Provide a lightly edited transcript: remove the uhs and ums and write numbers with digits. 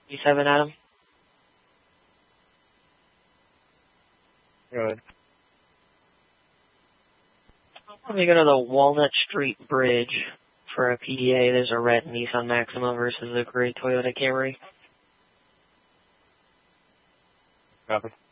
E7, Adam. Good. Let me go to the Walnut Street Bridge for a PDA. There's a red Nissan Maxima versus a gray Toyota Camry. Copy.